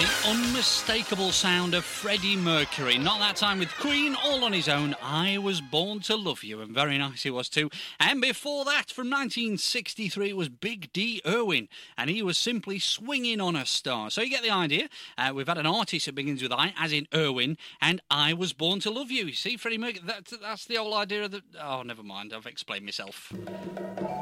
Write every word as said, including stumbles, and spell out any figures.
The unmistakable sound of Freddie Mercury. Not that time with Queen, all on his own. I Was Born to Love You, and very nice he was too. And before that, from nineteen sixty-three, it was Big D. Irwin, and he was simply Swinging on a Star. So you get the idea. Uh, we've had an artist that begins with I, as in Irwin, and I Was Born to Love You. You see, Freddie Mercury, that, that's the whole idea of the... Oh, never mind, I've explained myself.